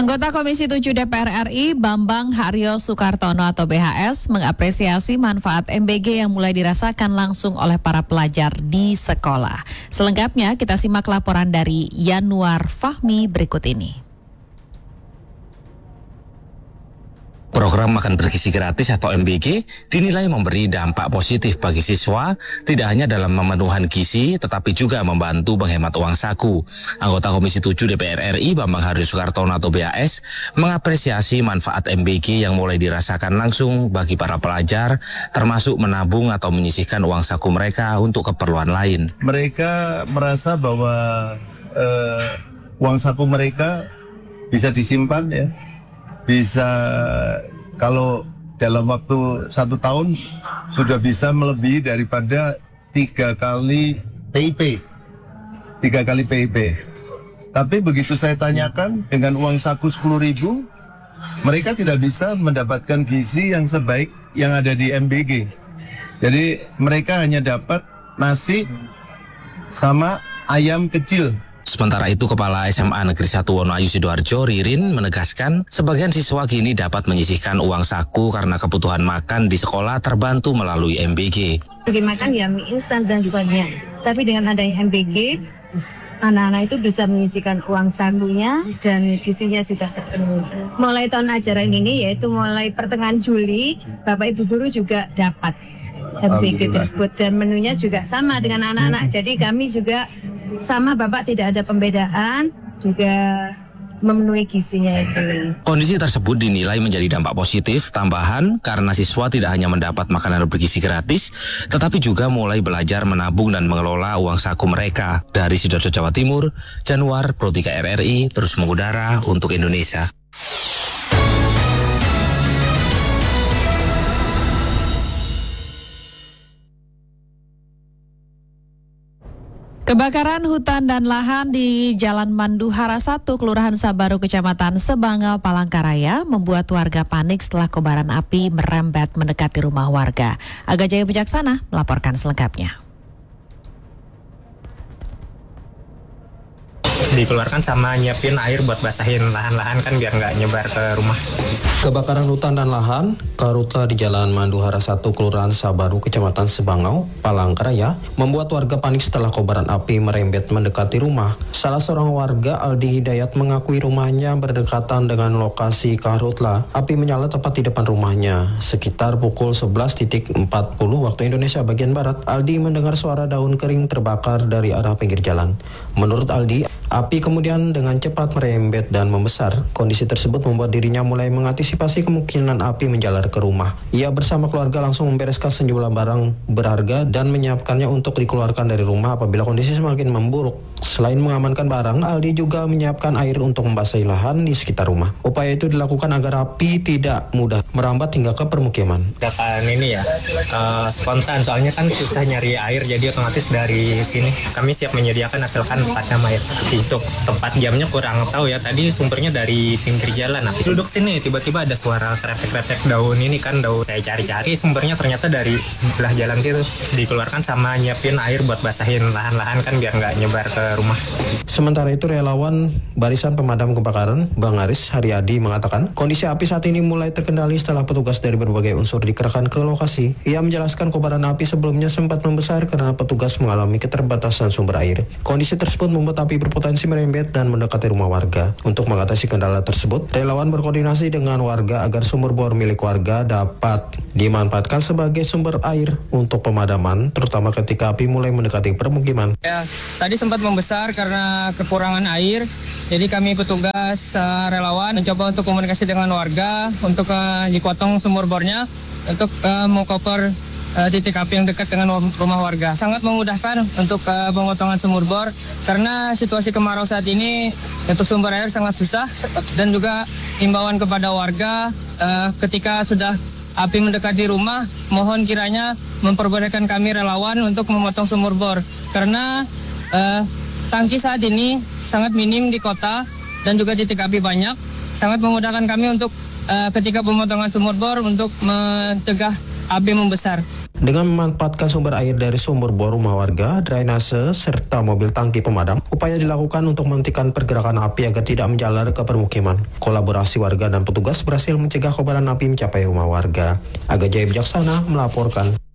Anggota Komisi 7 DPR RI Bambang Haryo Soekartono atau BHS mengapresiasi manfaat MBG yang mulai dirasakan langsung oleh para pelajar di sekolah. Selengkapnya kita simak laporan dari Yanuar Fahmi berikut ini. Program makan bergizi gratis atau MBG dinilai memberi dampak positif bagi siswa, tidak hanya dalam pemenuhan gizi, tetapi juga membantu menghemat uang saku. Anggota Komisi 7 DPR RI Bambang Haryo Soekartono atau BHS mengapresiasi manfaat MBG yang mulai dirasakan langsung bagi para pelajar, termasuk menabung atau menyisihkan uang saku mereka untuk keperluan lain. Mereka merasa bahwa uang saku mereka bisa disimpan ya. Bisa kalau dalam waktu 1 tahun sudah bisa melebihi daripada 3 kali PIP. Tapi begitu saya tanyakan dengan uang saku 10.000, mereka tidak bisa mendapatkan gizi yang sebaik yang ada di MBG. Jadi mereka hanya dapat nasi sama ayam kecil. Sementara itu, Kepala SMA Negeri 1 Wonoayu Sidoarjo, Ririn, menegaskan sebagian siswa kini dapat menyisihkan uang saku karena kebutuhan makan di sekolah terbantu melalui MBG. Bagi makan ya mie instan dan juga mie. Tapi dengan adanya MBG, anak-anak itu bisa menyisihkan uang sakunya dan gizinya sudah terpenuhi. Mulai tahun ajaran ini, yaitu mulai pertengahan Juli, Bapak Ibu Guru juga dapat MBG tersebut dan menunya juga sama dengan anak-anak. Jadi kami juga sama Bapak, tidak ada pembedaan, juga memenuhi gizinya itu. Kondisi tersebut dinilai menjadi dampak positif tambahan karena siswa tidak hanya mendapat makanan bergizi gratis, tetapi juga mulai belajar menabung dan mengelola uang saku mereka. Dari Sidoarjo, Jawa Timur, Januar, Pro 3 RRI, terus mengudara untuk Indonesia. Kebakaran hutan dan lahan di Jalan Manduhara 1, Kelurahan Sabaru, Kecamatan Sebangau, Palangkaraya membuat warga panik setelah kobaran api merembet mendekati rumah warga. Aga Jaya Bijaksana melaporkan selengkapnya. Dikeluarkan sama nyiapin air buat basahin lahan-lahan kan biar nggak nyebar ke rumah. Kebakaran hutan dan lahan karhutla di Jalan Manduhara 1, Kelurahan Sabaru, Kecamatan Sebangau, Palangkaraya membuat warga panik setelah kobaran api merembet mendekati rumah. Salah seorang warga, Aldi Hidayat, mengakui rumahnya berdekatan dengan lokasi karhutla. Api menyala tepat di depan rumahnya. Sekitar pukul 11.40 waktu Indonesia bagian Barat, Aldi mendengar suara daun kering terbakar dari arah pinggir jalan. Menurut Aldi, api kemudian dengan cepat merembet dan membesar. Kondisi tersebut membuat dirinya mulai mengantisipasi kemungkinan api menjalar ke rumah. Ia bersama keluarga langsung membereskan sejumlah barang berharga dan menyiapkannya untuk dikeluarkan dari rumah apabila kondisi semakin memburuk. Selain mengamankan barang, Aldi juga menyiapkan air untuk membasahi lahan di sekitar rumah. Upaya itu dilakukan agar api tidak mudah merambat hingga ke permukiman. Ledakan ini ya spontan, soalnya kan susah nyari air, jadi otomatis dari sini kami siap menyediakan asalkan tempatnya air. Untuk tempat jamnya kurang tahu ya, tadi sumbernya dari pinggir jalan. Nah, duduk sini tiba-tiba ada suara kretek-kretek daun ini kan, daun. Saya cari-cari sumbernya ternyata dari sebelah jalan situ. Dikeluarkan sama nyiapin air buat basahin lahan-lahan kan biar nggak nyebar ke rumah. Sementara itu, relawan Barisan Pemadam Kebakaran Bang Aris Haryadi mengatakan kondisi api saat ini mulai terkendali setelah petugas dari berbagai unsur dikerahkan ke lokasi. Ia menjelaskan kobaran api sebelumnya sempat membesar karena petugas mengalami keterbatasan sumber air. Kondisi tersebut membuat api berpotensi merembet dan mendekati rumah warga. Untuk mengatasi kendala tersebut, relawan berkoordinasi dengan warga agar sumur bor milik warga dapat dimanfaatkan sebagai sumber air untuk pemadaman, terutama ketika api mulai mendekati permukiman. Ya, tadi sempat membesar karena kekurangan air. Jadi kami petugas relawan mencoba untuk komunikasi dengan warga untuk dipotong sumur bornya untuk mengcover titik api yang dekat dengan rumah warga. Sangat memudahkan untuk pemotongan sumur bor karena situasi kemarau saat ini untuk sumber air sangat susah, dan juga himbauan kepada warga ketika sudah api mendekati rumah, mohon kiranya memperbolehkan kami relawan untuk memotong sumur bor karena tangki saat ini sangat minim di kota dan juga titik api banyak, sangat memudahkan kami untuk ketika pemotongan sumur bor untuk mencegah api membesar. Dengan memanfaatkan sumber air dari sumur bor rumah warga, drainase, serta mobil tangki pemadam, upaya dilakukan untuk menghentikan pergerakan api agar tidak menjalar ke permukiman. Kolaborasi warga dan petugas berhasil mencegah kobaran api mencapai rumah warga. Aga Jaya Bijaksana melaporkan.